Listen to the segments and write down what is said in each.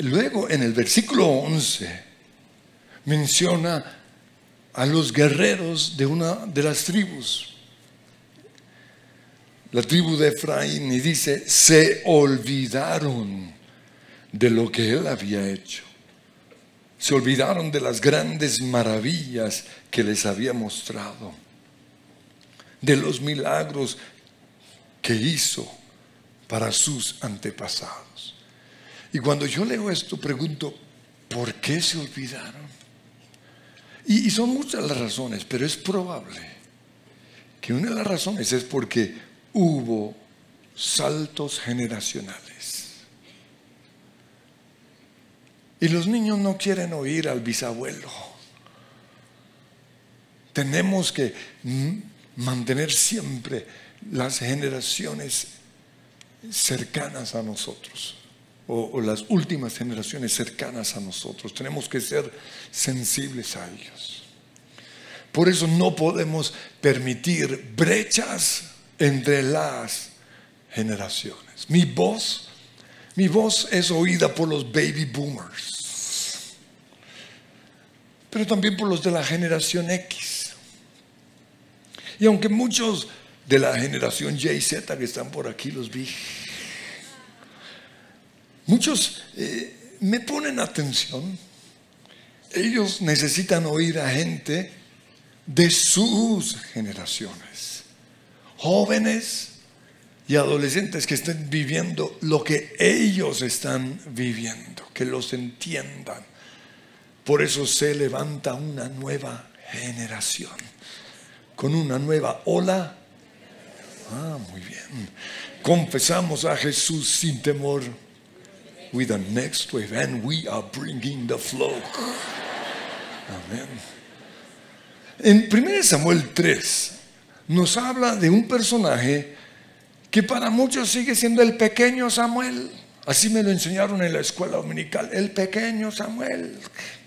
luego en el versículo 11 menciona a los guerreros de una de las tribus, la tribu de Efraín, y dice: se olvidaron de lo que él había hecho. Se olvidaron de las grandes maravillas que les había mostrado, de los milagros que hizo para sus antepasados. Y cuando yo leo esto, pregunto: ¿por qué se olvidaron? Y son muchas las razones, pero es probable que una de las razones es porque hubo saltos generacionales. Y los niños no quieren oír al bisabuelo. Tenemos que mantener siempre las generaciones cercanas a nosotros, o las últimas generaciones cercanas a nosotros. Tenemos que ser sensibles a ellos. Por eso no podemos permitir brechas entre las generaciones. Mi voz es oída por los baby boomers, pero también por los de la generación X. Y aunque muchos de la generación Y, Z que están por aquí los vi, muchos me ponen atención. Ellos necesitan oír a gente de sus generaciones, jóvenes y adolescentes que estén viviendo lo que ellos están viviendo, que los entiendan. Por eso se levanta una nueva generación con una nueva ola. Muy bien. Confesamos a Jesús sin temor. With the next wave, and we are bringing the flow. Amén. En 1 Samuel 3 nos habla de un personaje que para muchos sigue siendo el pequeño Samuel. Así me lo enseñaron en la escuela dominical, el pequeño Samuel.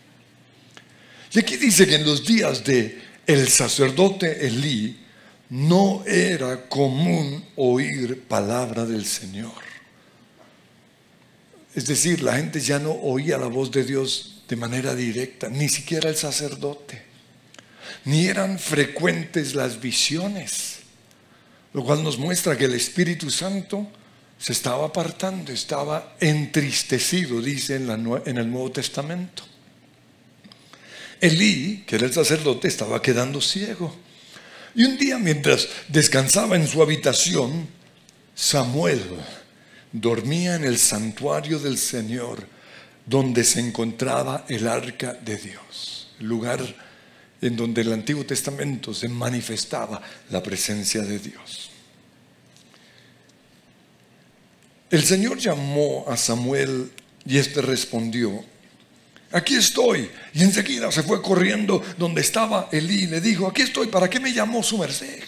Y aquí dice que en los días de el sacerdote Elí no era común oír palabra del Señor. Es decir, la gente ya no oía la voz de Dios de manera directa, ni siquiera el sacerdote. Ni eran frecuentes las visiones, lo cual nos muestra que el Espíritu Santo se estaba apartando, estaba entristecido, dice en el Nuevo Testamento. Elí, que era el sacerdote, estaba quedando ciego. Y un día, mientras descansaba en su habitación, Samuel dormía en el santuario del Señor, donde se encontraba el arca de Dios, el lugar en donde en el Antiguo Testamento se manifestaba la presencia de Dios. El Señor llamó a Samuel y éste respondió: aquí estoy. Y enseguida se fue corriendo donde estaba Elí y le dijo: aquí estoy, ¿para qué me llamó su merced?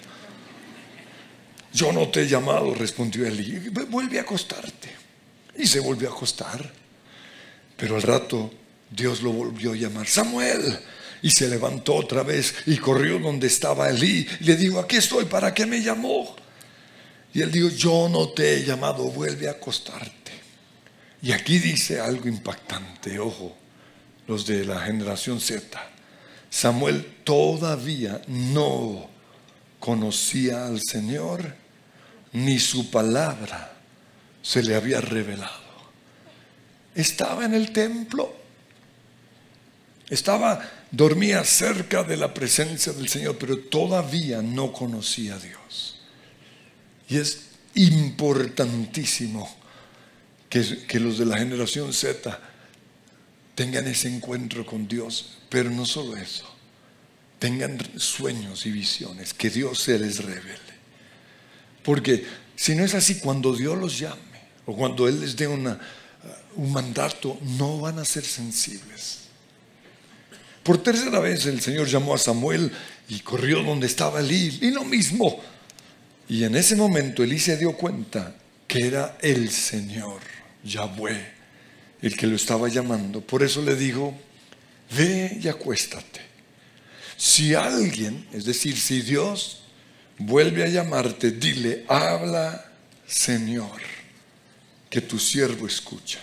Yo no te he llamado, respondió Elí. Vuelve a acostarte. Y se volvió a acostar. Pero al rato Dios lo volvió a llamar: Samuel. Y se levantó otra vez y corrió donde estaba Elí y le dijo: aquí estoy, ¿para qué me llamó? Y él dijo: yo no te he llamado, vuelve a acostarte. Y aquí dice algo impactante, ojo, los de la generación Z. Samuel todavía no conocía al Señor, ni su palabra se le había revelado. Estaba en el templo, dormía cerca de la presencia del Señor, pero todavía no conocía a Dios. Y es importantísimo que los de la generación Z tengan ese encuentro con Dios, pero no solo eso, tengan sueños y visiones, que Dios se les revele. Porque si no es así, cuando Dios los llame o cuando Él les dé un mandato, no van a ser sensibles. Por tercera vez el Señor llamó a Samuel y corrió donde estaba Elí, y lo mismo. Y en ese momento Elí se dio cuenta que era el Señor, Yahweh, el que lo estaba llamando. Por eso le dijo: ve y acuéstate. Si alguien, es decir, si Dios vuelve a llamarte, dile: habla, Señor, que tu siervo escucha.